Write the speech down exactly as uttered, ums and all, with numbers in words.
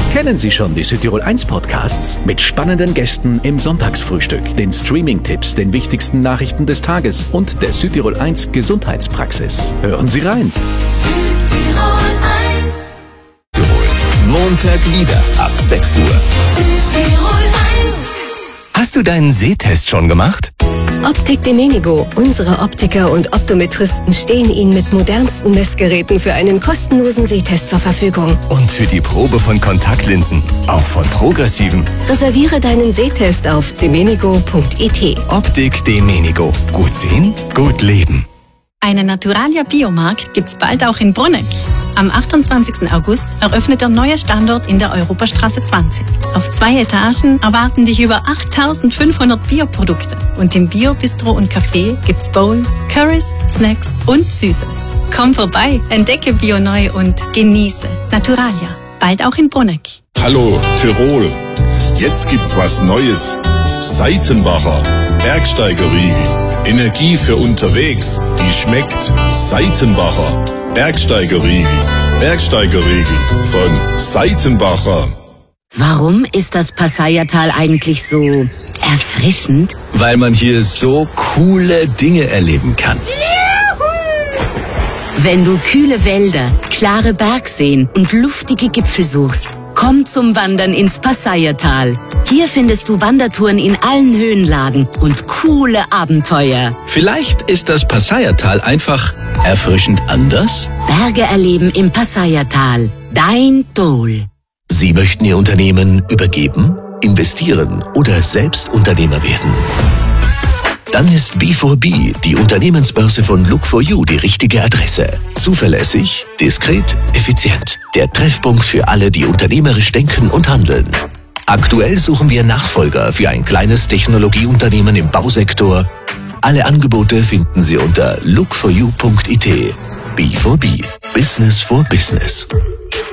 Kennen Sie schon die Südtirol eins Podcasts? Mit spannenden Gästen im Sonntagsfrühstück, den Streaming-Tipps, den wichtigsten Nachrichten des Tages und der Südtirol eins Gesundheitspraxis. Hören Sie rein. Südtirol eins. Montag wieder ab sechs Uhr. Südtirol eins. Hast du deinen Sehtest schon gemacht? Optik Demenigo. Unsere Optiker und Optometristen stehen Ihnen mit modernsten Messgeräten für einen kostenlosen Sehtest zur Verfügung. Und für die Probe von Kontaktlinsen, auch von progressiven. Reserviere deinen Sehtest auf demenigo punkt it. Optik Demenigo. Gut sehen, gut leben. Einen Naturalia Biomarkt gibt's bald auch in Bruneck. Am achtundzwanzigsten August eröffnet der neue Standort in der Europastraße zwanzig. Auf zwei Etagen erwarten dich über achttausendfünfhundert Bioprodukte. Und im Bio-Bistro und Café gibt's Bowls, Currys, Snacks und Süßes. Komm vorbei, entdecke Bio neu und genieße Naturalia. Bald auch in Bruneck. Hallo Tirol, jetzt gibt's was Neues. Seitenbacher Bergsteigerriegel. Energie für unterwegs, die schmeckt. Seitenbacher Bergsteigerriegel. Bergsteigerriegel von Seitenbacher. Warum ist das Passaiertal eigentlich so erfrischend? Weil man hier so coole Dinge erleben kann. Wenn du kühle Wälder, klare Bergseen und luftige Gipfel suchst, komm zum Wandern ins Passaiertal. Hier findest du Wandertouren in allen Höhenlagen und coole Abenteuer. Vielleicht ist das Passaiertal einfach erfrischend anders? Berge erleben im Passaiertal. Dein Dol. Sie möchten Ihr Unternehmen übergeben, investieren oder selbst Unternehmer werden? Dann ist B vier B, die Unternehmensbörse von Look for You, die richtige Adresse. Zuverlässig, diskret, effizient. Der Treffpunkt für alle, die unternehmerisch denken und handeln. Aktuell suchen wir Nachfolger für ein kleines Technologieunternehmen im Bausektor. Alle Angebote finden Sie unter look for you punkt it. B vier B, Business for Business.